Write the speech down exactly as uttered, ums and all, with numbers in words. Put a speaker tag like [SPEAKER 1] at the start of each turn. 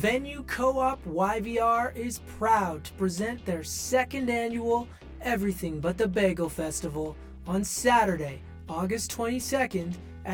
[SPEAKER 1] Venue Co-op Y V R is proud to present their second annual Everything But the Bagel Festival on Saturday, August twenty-second